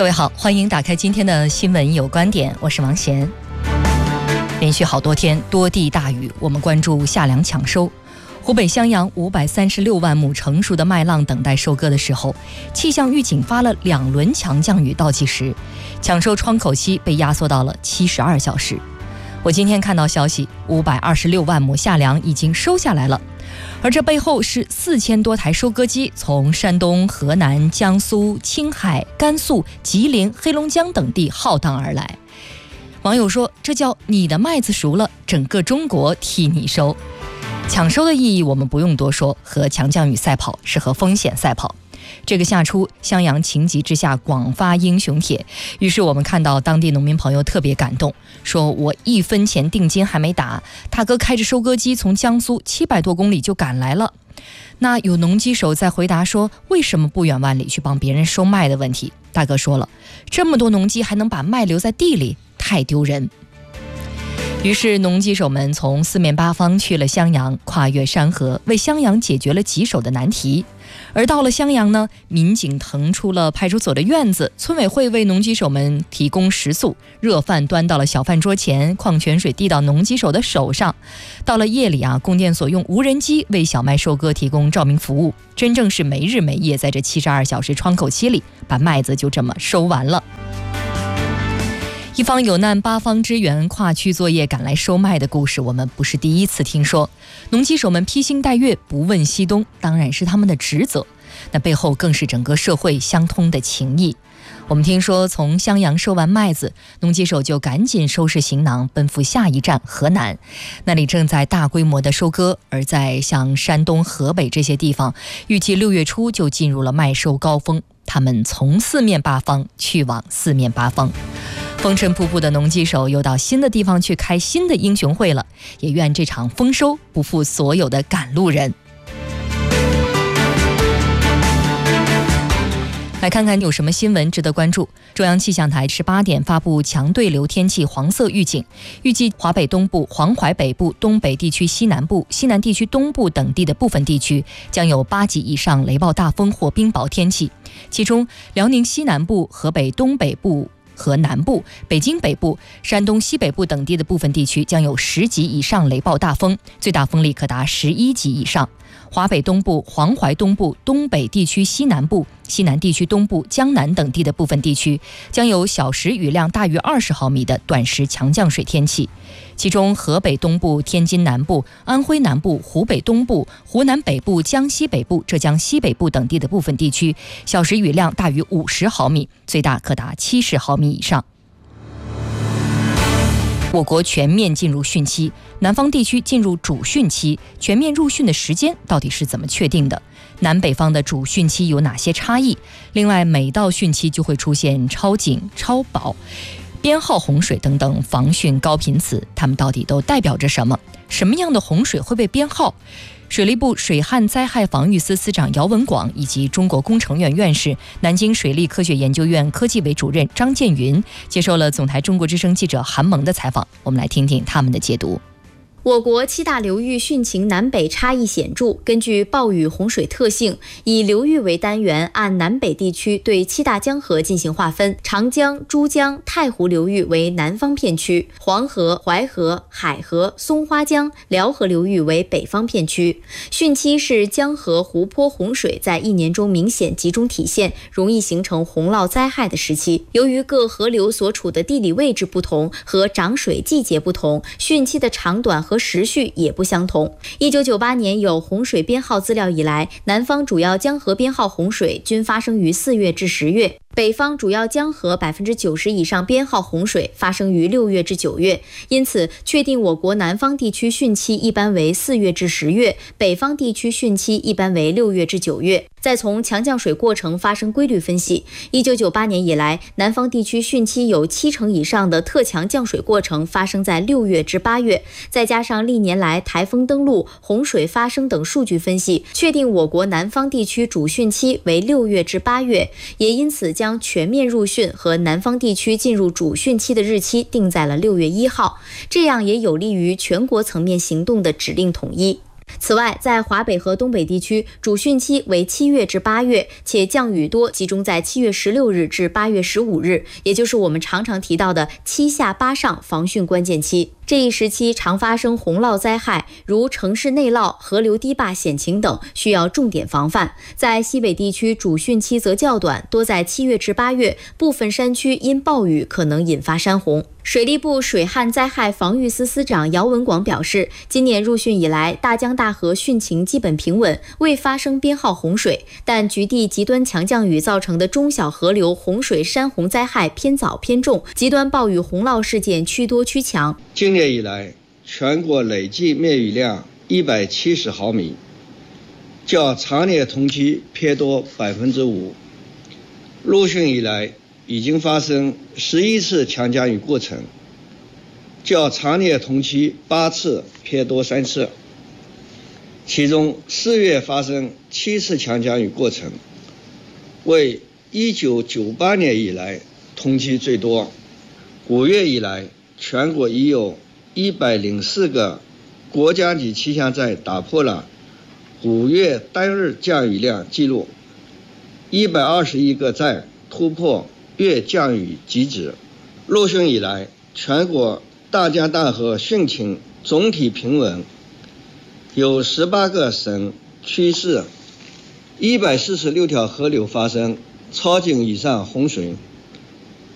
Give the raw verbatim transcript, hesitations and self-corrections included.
各位好，欢迎打开今天的新闻有观点，我是王贤。连续好多天多地大雨，我们关注夏粮抢收。湖北襄阳五百三十六万亩成熟的麦浪等待收割的时候，气象预警发了两轮强降雨倒计时，抢收窗口期被压缩到了七十二小时。我今天看到消息，五百二十六万亩夏粮已经收下来了，而这背后是四千多台收割机从山东、河南、江苏、青海、甘肃、吉林、黑龙江等地浩荡而来。网友说，这叫你的麦子熟了，整个中国替你收。抢收的意义我们不用多说，和强降雨赛跑是和风险赛跑。这个夏初，襄阳情急之下广发英雄帖，于是我们看到当地农民朋友特别感动，说我一分钱定金还没打，大哥开着收割机从江苏七百多公里就赶来了。那有农机手在回答说，为什么不远万里去帮别人收麦的问题，大哥说了，这么多农机还能把麦留在地里，太丢人。于是农机手们从四面八方去了襄阳，跨越山河，为襄阳解决了棘手的难题。而到了襄阳呢，民警腾出了派出所的院子，村委会为农机手们提供食宿，热饭端到了小饭桌前，矿泉水递到农机手的手上。到了夜里啊，供电所用无人机为小麦收割提供照明服务，真正是没日没夜，在这七十二小时窗口期里，把麦子就这么收完了。一方有难八方支援，跨区作业赶来收麦的故事我们不是第一次听说。农机手们披星戴月不问西东，当然是他们的职责，那背后更是整个社会相通的情谊。我们听说从襄阳收完麦子，农机手就赶紧收拾行囊奔赴下一站河南，那里正在大规模的收割。而在像山东、河北这些地方，预计六月初就进入了麦收高峰，他们从四面八方去往四面八方。风尘仆仆的农机手又到新的地方去开新的英雄会了，也愿这场丰收不负所有的赶路人。来看看有什么新闻值得关注。中央气象台十八点发布强对流天气黄色预警，预计华北东部、黄淮北部、东北地区西南部、西南地区东部等地的部分地区将有八级以上雷暴大风或冰雹天气，其中辽宁西南部、河北东北部和南部、北京北部、山东西北部等地的部分地区将有十级以上雷暴大风，最大风力可达十一级以上。华北东部、黄淮东部、东北地区西南部、西南地区东部、江南等地的部分地区将有小时雨量大于二十毫米的短时强降水天气，其中河北东部、天津南部、安徽南部、湖北东部、湖南北部、江西北部、浙江西北部等地的部分地区小时雨量大于五十毫米，最大可达七十毫米以上。我国全面进入汛期，南方地区进入主汛期，全面入汛的时间到底是怎么确定的？南北方的主汛期有哪些差异？另外，每到汛期就会出现超警、超保、编号洪水等等防汛高频词，它们到底都代表着什么？什么样的洪水会被编号？水利部水旱灾害防御司司长姚文广以及中国工程院院士、南京水利科学研究院科技委主任张建云接受了总台中国之声记者韩萌的采访，我们来听听他们的解读。 我国七大流域汛情南北差异显著，根据暴雨洪水特性，以流域为单元，按南北地区对七大江河进行划分。长江、珠江、太湖流域为南方片区，黄河、淮河、海河、松花江、辽河流域为北方片区。汛期是江河湖泊洪水在一年中明显集中体现，容易形成洪涝灾害的时期。由于各河流所处的地理位置不同和涨水季节不同，汛期的长短和时序也不相同。一九九八年有洪水编号资料以来，南方主要江河编号洪水均发生于四月至十月，北方主要江河百分之九十以上编号洪水发生于六月至九月，因此确定我国南方地区汛期一般为四月至十月，北方地区汛期一般为六月至九月。再从强降水过程发生规律分析，一九九八年以来，南方地区汛期有七成以上的特强降水过程发生在六月至八月，再加上历年来台风登陆、洪水发生等数据分析，确定我国南方地区主汛期为六月至八月，也因此将全面入汛和南方地区进入主汛期的日期定在了六月一号，这样也有利于全国层面行动的指令统一。 此外，在华北和东北地区，主汛期为七月至八月，且降雨多集中在七月十六日至八月十五日，也就是我们常常提到的七下八上防汛关键期。这一时期常发生洪涝灾害，如城市内涝、河流堤坝险情等，需要重点防范。在西北地区，主汛期则较短，多在七月至八月，部分山区因暴雨可能引发山洪。水利部水旱灾害防御司司长姚文广表示，今年入汛以来，大江大河汛情基本平稳，未发生编号洪水，但局地极端强降雨造成的中小河流洪水山洪灾害偏早偏重，极端暴雨洪涝事件趋多趋强。 今年以来，全国累计灭雨量一百七十毫米，较常年同期偏多百分之五。入汛以来，已经发生十一次强降雨过程，较常年同期八次偏多三次。其中四月发生七次强降雨过程，为一九九八年以来同期最多。五月以来，全国已有一百零四个国家级气象站打破了五月单日降雨量记录，一百二十一个站突破月降雨极值。入汛以来，全国大江大河汛情总体平稳，有十八个省区市、一百四十六条河流发生超警以上洪水。